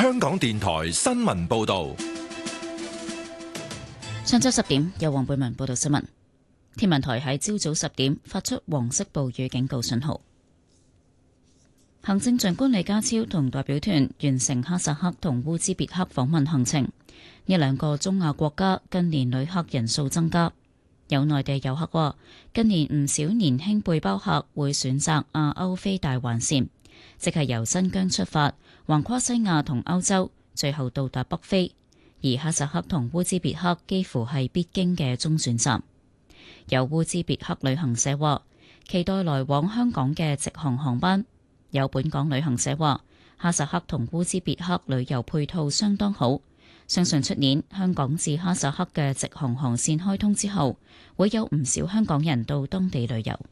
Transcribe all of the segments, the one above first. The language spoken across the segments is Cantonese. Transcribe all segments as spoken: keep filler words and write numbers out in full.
香港電台新聞報道。 上晝十點，由黃貝文報道新聞。天文台喺朝早十點發出黃色暴雨警告信號。行政長官李家超同代表團完成哈薩克同烏茲別克訪問行程。呢兩個中亞國家近年旅客人數增加，有內地遊客話，近年唔少年輕背包客會選擇亞歐非大環線，即係由新疆出發，橫跨西亞同歐洲，最後到達北非。而哈薩克同烏茲別克幾乎係必經嘅中轉站。有烏茲別克旅行社話，期待來往香港嘅直航航班。有本港旅行社話，哈薩克同烏茲別克旅遊配套相當好，相信出年香港至哈薩克嘅直航航線開通之後，會有唔少香港人到當地旅遊。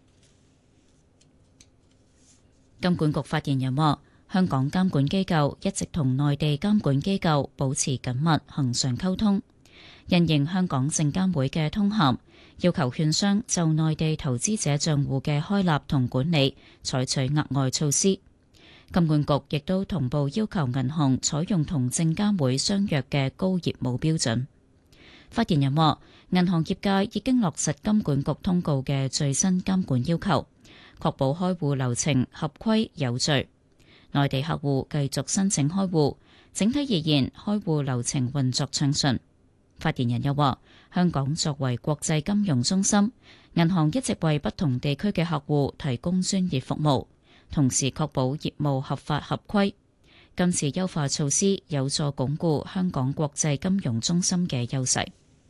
金管局發言人話，香港監管機構一直同內地監管機構保持緊密恆常溝通，因應香港證監會嘅通函，要求券商就內地投資者帳戶嘅開立同管理採取額外措施。金管局亦都同步要求銀行採用同證監會相約嘅高業務標準。發言人話，銀行業界已經落實金管局通告嘅最新監管要求，確保開戶流程合規有序。內地客戶繼續申請開戶，整體而言，開戶流程運作暢順。發言人又話，香港作為國際金融中心，銀行一直為不同地區嘅客戶提供專業服務，同時確保業務合法合規。今次優化措施有助鞏固香港國際金融中心嘅優勢。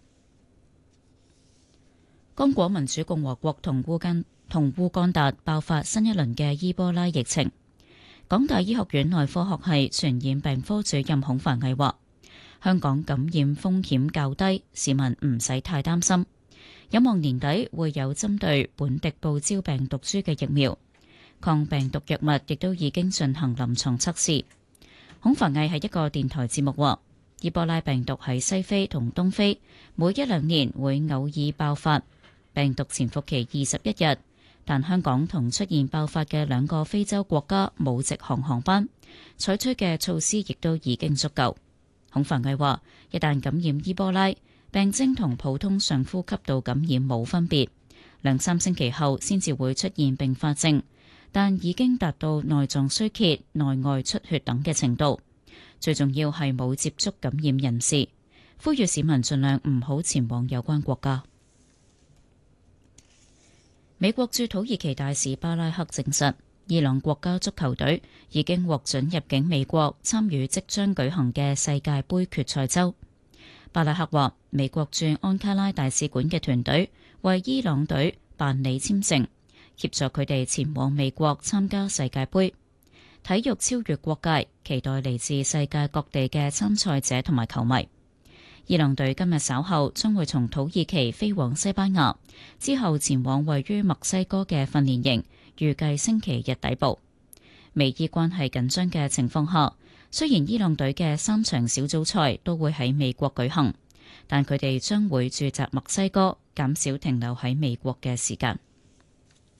剛果民主共和國同烏干同烏干達爆發新一輪嘅伊波拉疫情。港大醫學院內科學系傳染病科主任孔繁毅話，香港感染風險較低，市民唔使太擔心，有望年底會有針對本地報招病毒株嘅疫苗，抗病毒藥物亦都已經進行臨床測試。孔繁毅喺一個電台節目話，伊波拉病毒喺西非同東非每一兩年會偶爾爆發，病毒潛伏期二十一日。但香港同出現爆發嘅兩個非洲國家冇直航航班，採取嘅措施亦都已經足夠。孔繁毅話，一旦感染伊波拉，病徵同普通上呼吸道感染冇分別，兩三星期後先至會出現併發症，但已經達到內臟衰竭、內外出血等嘅程度。最重要係冇接觸感染人士，呼籲市民盡量唔好前往有關國家。美國駐土耳其大使巴拉克證實，伊朗國家足球隊已經獲准入境美國參與即將舉行嘅世界盃決賽周。巴拉克話，美國駐安卡拉大使館嘅團隊為伊朗隊辦理簽證，協助佢哋前往美國參加世界盃。體育超越國界，期待嚟自世界各地嘅參賽者同埋球迷。伊朗隊今日稍後將會從土耳其飛往西班牙，之後前往位於墨西哥嘅訓練營，預計星期日抵埗。美伊關係緊張嘅情況下，雖然伊朗隊嘅三場小組賽都會喺美國舉行，但佢哋將會駐紮墨西哥，減少停留喺美國嘅時間。